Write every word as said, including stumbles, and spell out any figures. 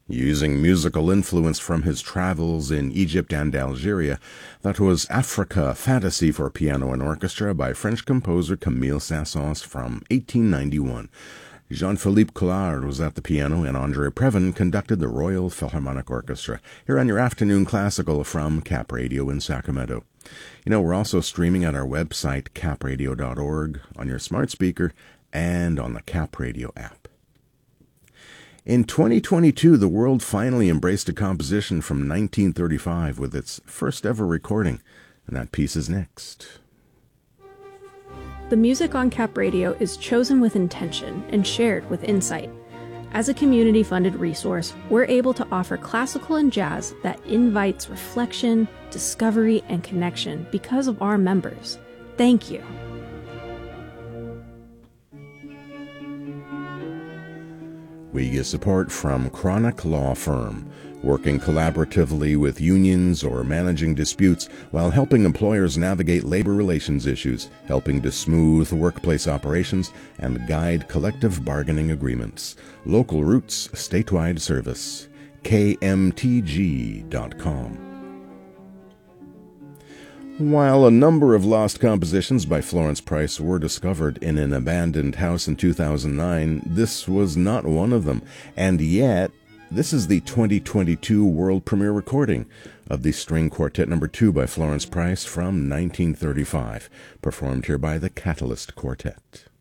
Using musical influence from his travels in Egypt and Algeria, that was Africa Fantasy for Piano and Orchestra by French composer Camille Saint-Saëns from eighteen ninety-one. Jean-Philippe Collard was at the piano, and André Previn conducted the Royal Philharmonic Orchestra, here on your afternoon classical from Cap Radio in Sacramento. You know, we're also streaming at our website, cap radio dot org, on your smart speaker, and on the Cap Radio app. In twenty twenty-two, the world finally embraced a composition from nineteen thirty-five with its first ever recording, and that piece is next. The music on Cap Radio is chosen with intention and shared with insight. As a community-funded resource, we're able to offer classical and jazz that invites reflection, discovery, and connection because of our members. Thank you. We get support from Chronic Law Firm, working collaboratively with unions or managing disputes while helping employers navigate labor relations issues, helping to smooth workplace operations and guide collective bargaining agreements. Local roots, statewide service. K M T G dot com. While a number of lost compositions by Florence Price were discovered in an abandoned house in two thousand nine, this was not one of them. And yet, this is the twenty twenty-two world premiere recording of the String Quartet Number two by Florence Price from nineteen thirty-five, performed here by the Catalyst Quartet.